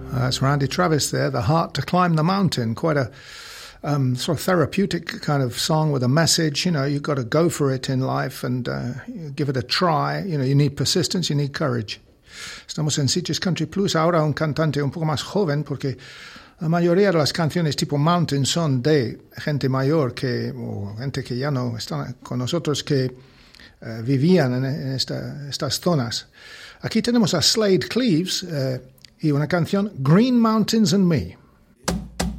That's Randy Travis there, The Heart to Climb the Mountain. Quite a sort of therapeutic kind of song with a message. You know, you've got to go for it in life and give it a try. You know, you need persistence, you need courage. Estamos en Sitges Country Plus, ahora un cantante un poco más joven, porque la mayoría de las canciones tipo Mountain son de gente mayor o gente que ya no está con nosotros, que vivían en estas zonas. Aquí tenemos a Slade Cleaves y una canción, Green Mountains and Me.